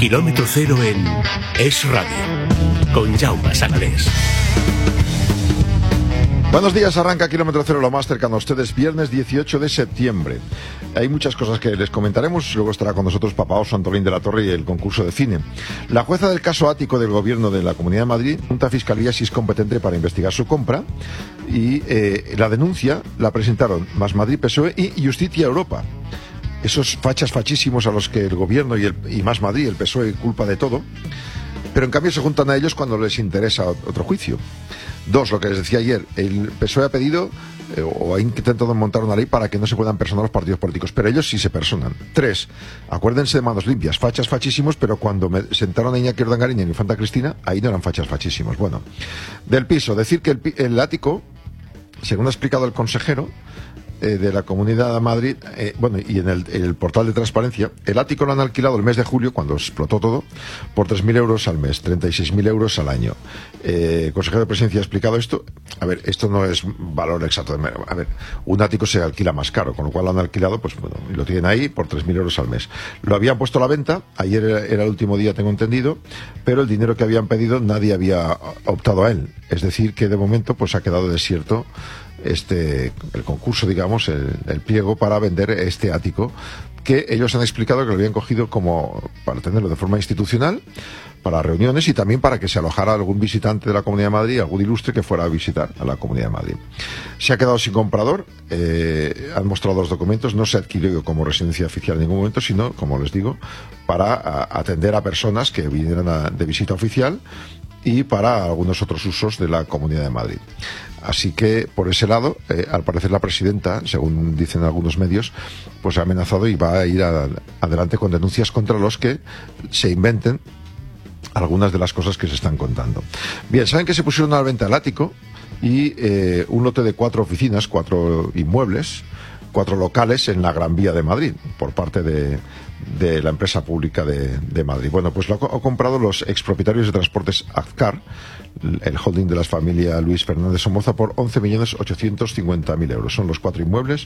Kilómetro Cero en Es Radio, con Jaume Sagalés. Buenos días, arranca Kilómetro Cero, lo más cercano a ustedes, viernes 18 de septiembre. Hay muchas cosas que les comentaremos, luego estará con nosotros Papa Oso Antolín de la Torre y el concurso de cine. La jueza del caso ático del gobierno de la Comunidad de Madrid pregunta a Fiscalía si es competente para investigar su compra y la denuncia la presentaron Más Madrid, PSOE y Justicia Europa. Esos fachas fachísimos a los que el gobierno y Más Madrid, el PSOE, culpa de todo, pero en cambio se juntan a ellos cuando les interesa otro juicio. Dos, lo que les decía ayer, el PSOE ha pedido o ha intentado montar una ley para que no se puedan personar los partidos políticos, pero ellos sí se personan. Tres, acuérdense de Manos Limpias, fachas fachísimos, pero cuando sentaron a Iñaki Urdangarín y a Infanta Cristina, ahí no eran fachas fachísimos. Bueno, del piso, decir que el ático, según ha explicado el consejero de la Comunidad de Madrid, y en el portal de transparencia, el ático lo han alquilado el mes de julio, cuando explotó todo, por 3.000 euros al mes, 36.000 euros al año. El consejero de Presidencia ha explicado esto. A ver, esto no es valor exacto. A ver, un ático se alquila más caro, con lo cual lo han alquilado, pues bueno, y lo tienen ahí por 3.000 euros al mes. Lo habían puesto a la venta, ayer era el último día, tengo entendido, pero el dinero que habían pedido nadie había optado a él. Es decir, que de momento pues ha quedado desierto el concurso, digamos, el pliego para vender este ático, que ellos han explicado que lo habían cogido como para tenerlo de forma institucional, para reuniones y también para que se alojara algún visitante de la Comunidad de Madrid, algún ilustre que fuera a visitar a la Comunidad de Madrid. Se ha quedado sin comprador, han mostrado los documentos, no se adquirió como residencia oficial en ningún momento, sino, como les digo, para atender a personas que vinieran de visita oficial y para algunos otros usos de la Comunidad de Madrid. Así que, por ese lado, al parecer la presidenta, según dicen algunos medios, pues ha amenazado y va a ir adelante con denuncias contra los que se inventen algunas de las cosas que se están contando. Bien, saben que se pusieron a la venta el ático y un lote de 4 oficinas, 4 inmuebles, 4 locales en la Gran Vía de Madrid, por parte de la empresa pública de Madrid. Bueno, pues lo han comprado los expropietarios de Transportes Azcar, el holding de la familia Luis Fernández Somoza, por 11.850.000 euros. Son los 4 inmuebles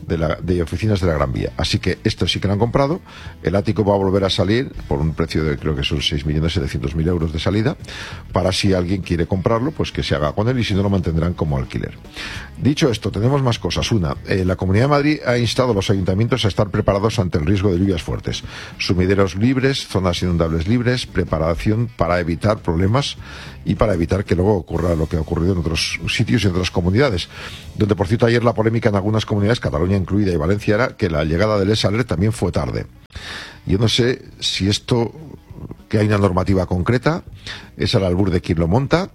de oficinas de la Gran Vía. Así que esto sí que lo han comprado. El ático va a volver a salir por un precio de, creo que son 6.700.000 euros de salida, para si alguien quiere comprarlo, pues que se haga con él, y si no, lo mantendrán como alquiler. Dicho esto, tenemos más cosas. Una, la Comunidad de Madrid ha instado a los ayuntamientos a estar preparados ante el riesgo de lluvias fuertes. Sumideros libres, zonas inundables libres, preparación para evitar problemas y para evitar que luego ocurra lo que ha ocurrido en otros sitios y en otras comunidades, donde, por cierto, ayer la polémica en algunas comunidades, Cataluña incluida y Valencia, era que la llegada del ESALER también fue tarde. Yo no sé si esto, que hay una normativa concreta, es al albur de quien lo monta.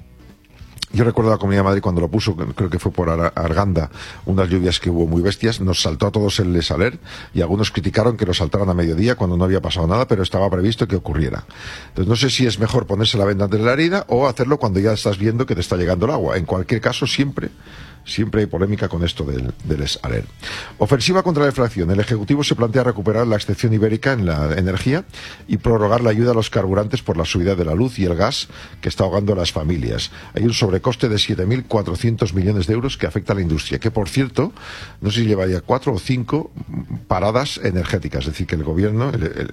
Yo recuerdo la Comunidad de Madrid cuando lo puso, creo que fue por Arganda, unas lluvias que hubo muy bestias, nos saltó a todos el ESALER y algunos criticaron que lo saltaran a mediodía cuando no había pasado nada, pero estaba previsto que ocurriera. Entonces no sé si es mejor ponerse la venda ante la herida o hacerlo cuando ya estás viendo que te está llegando el agua. En cualquier caso, siempre hay polémica con esto del ESALER. Ofensiva contra la inflación. El Ejecutivo se plantea recuperar la excepción ibérica en la energía y prorrogar la ayuda a los carburantes por la subida de la luz y el gas que está ahogando a las familias. Hay un sobrecoste de 7.400 millones de euros que afecta a la industria, que, por cierto, no sé si lleva ya 4 o 5 paradas energéticas. Es decir, que el gobierno,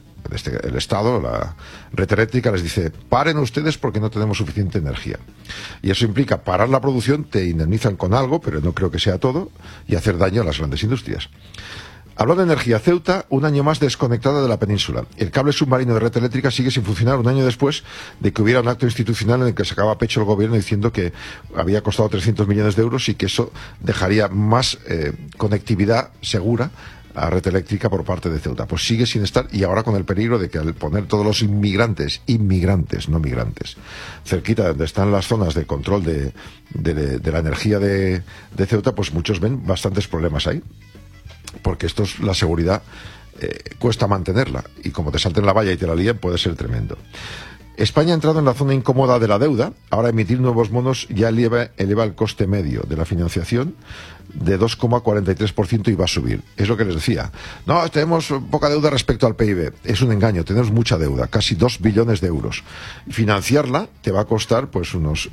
el Estado, la red eléctrica, les dice: paren ustedes porque no tenemos suficiente energía. Y eso implica parar la producción, te indemnizan con algo, pero no creo que sea todo, y hacer daño a las grandes industrias. Hablando de energía, Ceuta, un año más desconectada de la península. El cable submarino de red eléctrica sigue sin funcionar un año después de que hubiera un acto institucional en el que sacaba pecho el gobierno diciendo que había costado 300 millones de euros y que eso dejaría más conectividad segura a red eléctrica por parte de Ceuta. Pues sigue sin estar, y ahora con el peligro de que al poner todos los inmigrantes, no migrantes, cerquita donde están las zonas de control de la energía de Ceuta, pues muchos ven bastantes problemas ahí, porque esto es la seguridad, cuesta mantenerla, y como te salten la valla y te la líen, puede ser tremendo. España ha entrado en la zona incómoda de la deuda. Ahora emitir nuevos bonos ya eleva el coste medio de la financiación de 2,43% y va a subir. Es lo que les decía. No, tenemos poca deuda respecto al PIB. Es un engaño, tenemos mucha deuda, casi 2 billones de euros. Financiarla te va a costar pues unos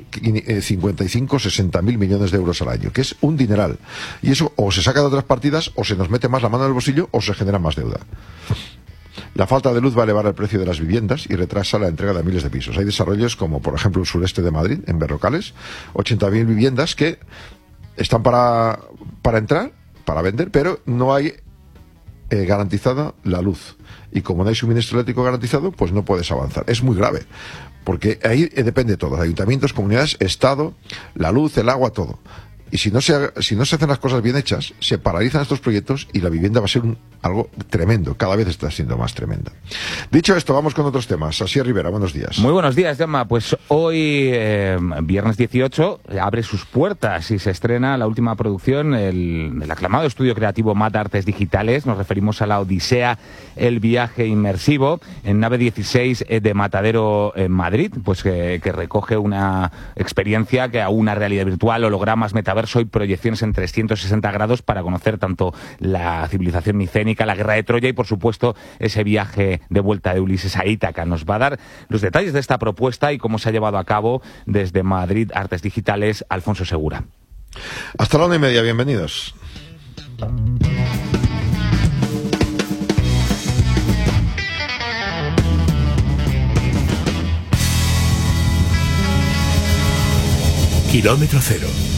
55, 60 mil millones de euros al año, que es un dineral. Y eso o se saca de otras partidas, o se nos mete más la mano en el bolsillo, o se genera más deuda. La falta de luz va a elevar el precio de las viviendas y retrasa la entrega de miles de pisos. Hay desarrollos como, por ejemplo, el sureste de Madrid, en Berrocales, 80.000 viviendas que están para entrar, para vender, pero no hay garantizada la luz. Y como no hay suministro eléctrico garantizado, pues no puedes avanzar. Es muy grave, porque ahí depende de todo. Ayuntamientos, comunidades, Estado, la luz, el agua, todo. Y si no se hacen las cosas bien hechas, se paralizan estos proyectos y la vivienda va a ser algo tremendo. Cada vez está siendo más tremenda. Dicho esto, vamos con otros temas. Asier Rivera, buenos días. Muy buenos días, Gemma. Pues hoy, viernes 18, abre sus puertas y se estrena la última producción, el aclamado estudio creativo MAD Artes Digitales. Nos referimos a la Odisea, el viaje inmersivo, en nave 16 de Matadero en Madrid, pues que recoge una experiencia que aúna realidad virtual, hologramas, metaverso y proyecciones en 360 grados para conocer tanto la civilización micénica, la guerra de Troya y, por supuesto, ese viaje de vuelta de Ulises a Ítaca. Nos va a dar los detalles de esta propuesta y cómo se ha llevado a cabo desde Madrid Artes Digitales, Alfonso Segura. Hasta la 1:30, bienvenidos. Kilómetro Cero.